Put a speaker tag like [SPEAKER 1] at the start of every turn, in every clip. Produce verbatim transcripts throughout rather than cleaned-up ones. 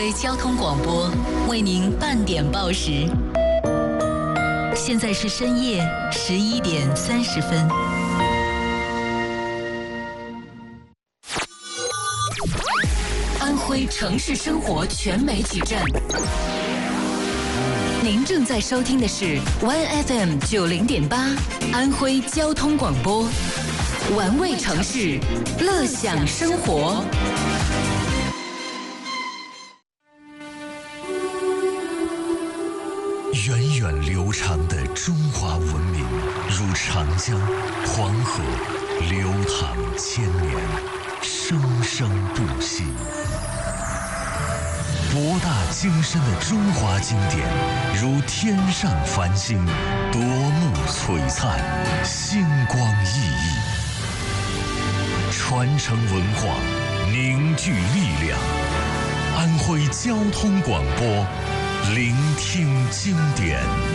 [SPEAKER 1] 交通广播为您半点报时，现在是深夜十一点三十分。安徽城市生活全媒体站，您正在收听的是 Y F M 九零点八安徽交通广播，玩味城市，乐享生活。
[SPEAKER 2] 源远流长的中华文明，如长江、黄河，流淌千年，生生不息。博大精深的中华经典，如天上繁星，夺目璀璨，星光熠熠。传承文化，凝聚力量。安徽交通广播，聆听经典。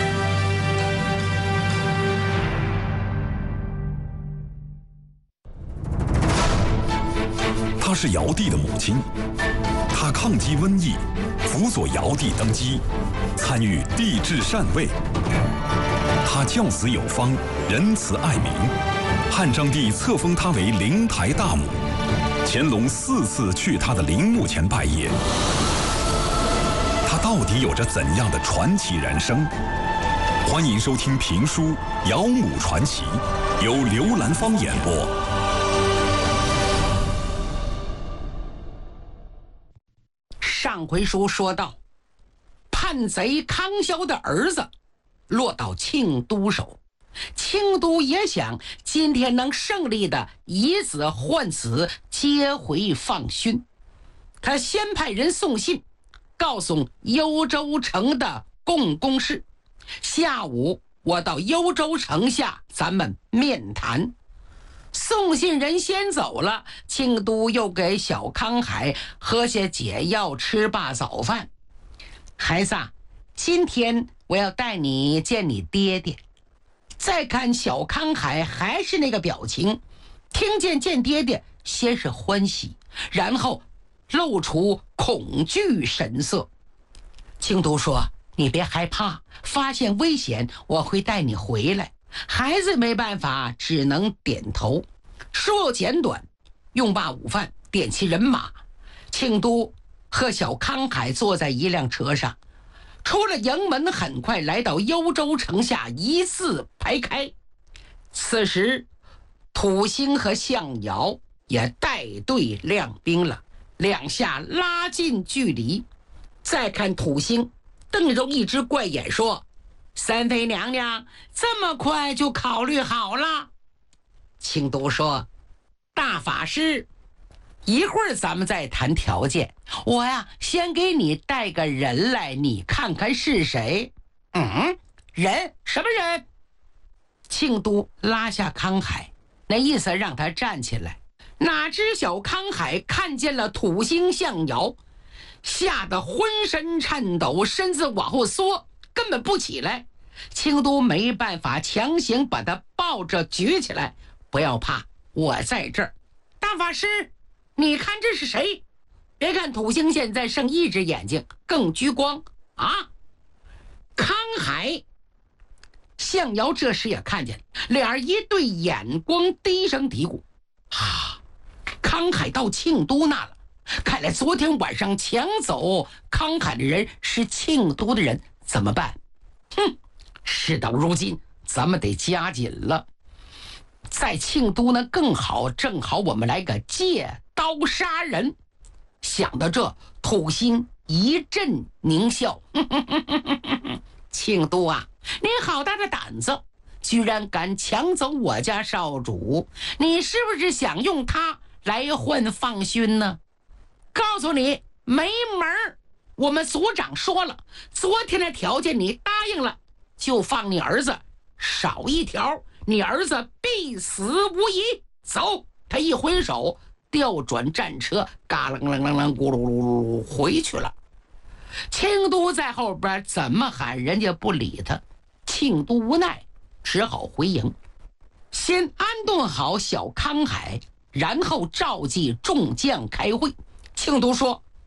[SPEAKER 3] 她是尧帝的母亲，她抗击瘟疫，辅佐尧帝登基，参与帝制禅位。她教子有方，仁慈爱民，汉章帝册封她为灵台大母，乾隆四次去她的陵墓前拜谒。她到底有着怎样的传奇人生？欢迎收听评书《尧母传奇》，由刘兰芳演播。
[SPEAKER 4] 上回书说到，叛贼康萧的儿子落到庆都手，庆都也想今天能胜利的以子换子，接回放勋。他先派人送信告诉幽州城的共工氏，下午我到幽州城下，咱们面谈。送信人先走了，庆都又给小康海喝些解药，吃罢早饭。孩子，今天我要带你见你爹爹。再看小康海还是那个表情，听见见爹爹先是欢喜，然后露出恐惧神色。庆都说，你别害怕，发现危险我会带你回来。孩子没办法，只能点头。说简短，用罢午饭，点齐人马，庆都和小康海坐在一辆车上，出了营门，很快来到幽州城下，一字排开。此时土星和向尧也带队亮兵了，两下拉近距离。再看土星，瞪着一只怪眼说，三妃娘娘这么快就考虑好了？庆都说，大法师，一会儿咱们再谈条件，我呀先给你带个人来，你看看是谁。嗯，人？什么人？庆都拉下康海，那意思让他站起来。哪知小康海看见了土星向尧，吓得浑身颤抖，身子往后缩，根本不起来。庆都没办法，强行把他抱着举起来。不要怕，我在这儿。大法师，你看这是谁？别看土星现在剩一只眼睛，更居光啊！康海、向尧这时也看见，俩人一对眼光，低声嘀咕：啊，康海到庆都那了。看来昨天晚上抢走康海的人是庆都的人，怎么办？哼，事到如今，咱们得加紧了。在庆都呢更好，正好我们来个借刀杀人。想到这，土星一阵狞笑，庆都啊，你好大的胆子，居然敢抢走我家少主，你是不是想用他来换放勋呢？告诉你没门儿，我们族长说了，昨天的条件你答应了，就放你儿子，少一条你儿子必死无疑。走！他一挥手，调转战车，嘎啷啷啷啷咕噜噜噜回去了。庆都在后边怎么喊，人家不理他。庆都无奈，只好回营，先安顿好小康海，然后召集众将开会。庆都说，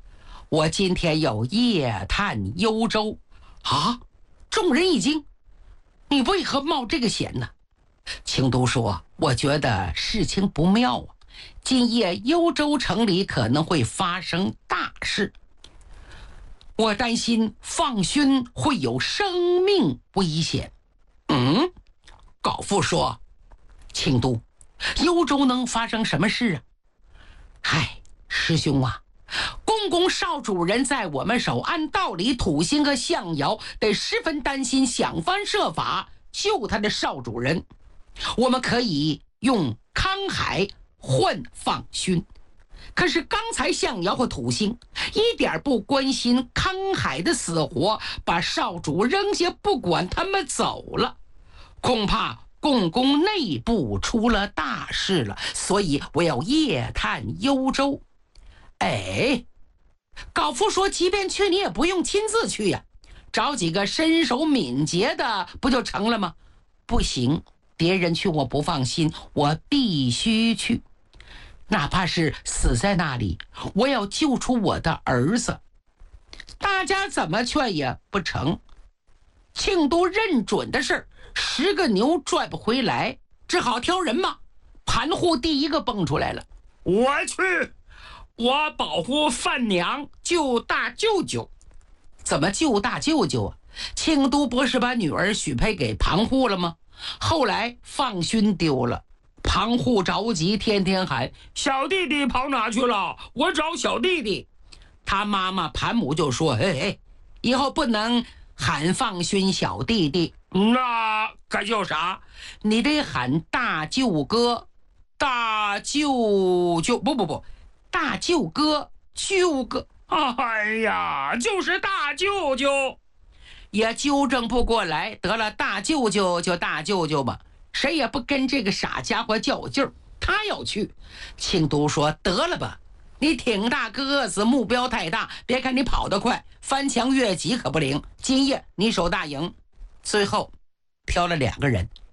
[SPEAKER 4] 我今天要夜探幽州。啊！众人一惊，你为何冒这个险呢？庆都说，我觉得事情不妙啊，今夜幽州城里可能会发生大事，我担心放勋会有生命危险。嗯，高父说，庆都，幽州能发生什么事啊？嗨，师兄啊，公公少主人在我们手，按道理土星和象爻得十分担心，想方设法救他的少主人。我们可以用康海换放勋，可是刚才象爻和土星一点不关心康海的死活，把少主扔下不管，他们走了，恐怕公公内部出了大事了，所以我要夜探幽州。哎，高夫说，即便去你也不用亲自去呀、啊，找几个身手敏捷的不就成了吗？不行，别人去我不放心，我必须去，哪怕是死在那里，我要救出我的儿子。大家怎么劝也不成，庆都认准的事，十个牛拽不回来，只好挑人嘛。盘户第一个蹦出来了，
[SPEAKER 5] 我去，我保护范娘，救大舅舅。
[SPEAKER 4] 怎么救大舅舅啊？庆都不是把女儿许配给庞户了吗？后来放勋丢了，庞户着急，天天喊
[SPEAKER 5] 小弟弟跑哪去了，我找小弟弟。
[SPEAKER 4] 他妈妈盘母就说，哎哎，以后不能喊放勋小弟弟，
[SPEAKER 5] 那该叫啥？
[SPEAKER 4] 你得喊大舅哥。大舅舅不不不大舅哥舅哥。
[SPEAKER 5] 哎呀，就是大舅舅。
[SPEAKER 4] 也纠正不过来，得了，大舅舅就大舅舅吧，谁也不跟这个傻家伙较劲儿。他要去，庆都说，得了吧，你挺大个子，目标太大，别看你跑得快，翻墙越级可不灵，今夜你守大营。最后飘了两个人，